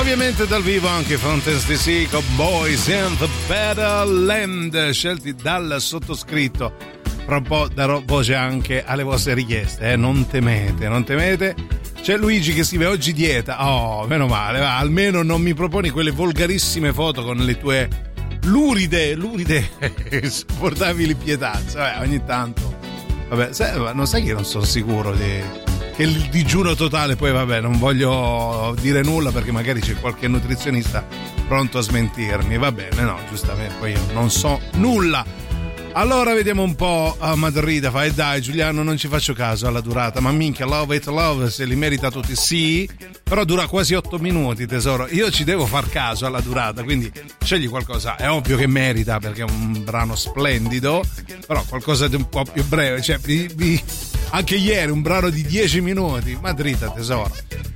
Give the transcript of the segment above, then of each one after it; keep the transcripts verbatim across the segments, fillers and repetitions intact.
Ovviamente dal vivo anche Fountains D C con Boys in the Better Land, scelti dal sottoscritto. Fra un po' darò voce anche alle vostre richieste, eh? non temete, non temete. C'è Luigi che scrive oggi dieta, oh meno male, va, almeno non mi proponi quelle volgarissime foto con le tue luride, luride insopportabili pietanze. Vabbè, ogni tanto, vabbè, sai, non sai che non sono sicuro di... che il digiuno totale, poi vabbè, non voglio dire nulla perché magari c'è qualche nutrizionista pronto a smentirmi, va bene, no, giustamente, poi io non so nulla. Allora vediamo un po' a Madrid, fai dai Giuliano, non ci faccio caso alla durata, ma minchia, Love It Love se li merita tutti, sì, però dura quasi otto minuti tesoro, io ci devo far caso alla durata, quindi scegli qualcosa, è ovvio che merita perché è un brano splendido, però qualcosa di un po' più breve, cioè vi, vi... anche ieri un brano di dieci minuti, Madrid tesoro.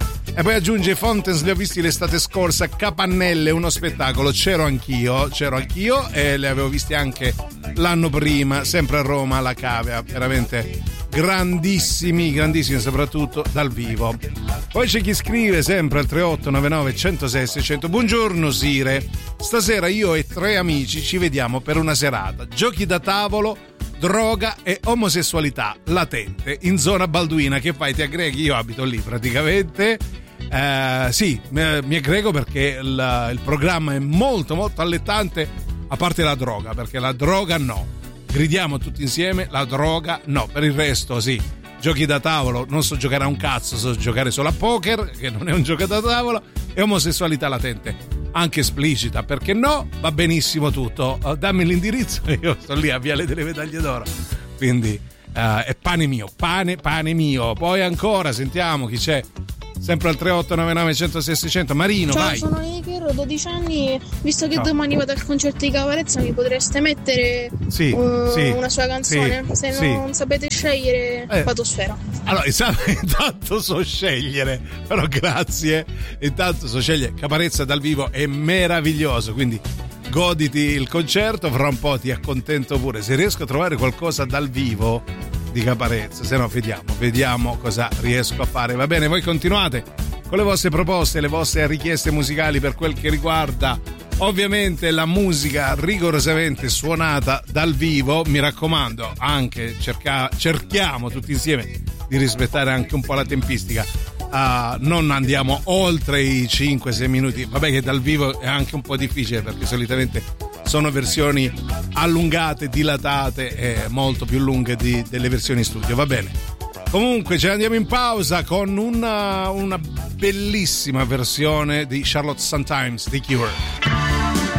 E poi aggiunge Fountains, li ho visti l'estate scorsa a Capannelle, uno spettacolo, c'ero anch'io, c'ero anch'io e li avevo visti anche l'anno prima, sempre a Roma alla Cavea, veramente grandissimi, grandissimi soprattutto dal vivo. Poi c'è chi scrive sempre al tre otto nove nove uno zero sei sei zero zero, buongiorno Sire, stasera io e tre amici ci vediamo per una serata, giochi da tavolo, droga e omosessualità latente in zona Balduina. Che fai, ti aggreghi? Io abito lì praticamente, eh, sì, mi aggrego perché il, il programma è molto molto allettante, a parte la droga, perché la droga no, gridiamo tutti insieme la droga no, per il resto sì, giochi da tavolo non so giocare a un cazzo, so giocare solo a poker che non è un gioco da tavolo, e omosessualità latente anche esplicita, perché no, va benissimo tutto, uh, dammi l'indirizzo, io sto lì a Viale delle Medaglie d'Oro, quindi uh, è pane mio, pane, pane mio. Poi ancora sentiamo chi c'è, sempre al tre otto nove nove uno zero sei sei zero zero, Marino. Ciao, vai. Sono Ikero, dodici anni, visto che Ciao. domani vado al concerto di Cavarezza mi potreste mettere Sì, uh, sì, una sua canzone, sì, se sì. non sapete scegliere Eh. Patosfera. Allora, intanto so scegliere, però grazie, intanto so scegliere, Caparezza dal vivo è meraviglioso, quindi goditi il concerto, fra un po' ti accontento pure, se riesco a trovare qualcosa dal vivo di Caparezza, se no vediamo, vediamo cosa riesco a fare, va bene? Voi continuate con le vostre proposte, le vostre richieste musicali per quel che riguarda ovviamente la musica rigorosamente suonata dal vivo, mi raccomando, anche cerca, cerchiamo tutti insieme di rispettare anche un po' la tempistica, uh, non andiamo oltre i cinque sei minuti, vabbè che dal vivo è anche un po' difficile perché solitamente sono versioni allungate, dilatate e molto più lunghe di, delle versioni in studio, va bene? Comunque ce ne andiamo in pausa con una, una bellissima versione di Charlotte Sometimes di Cure.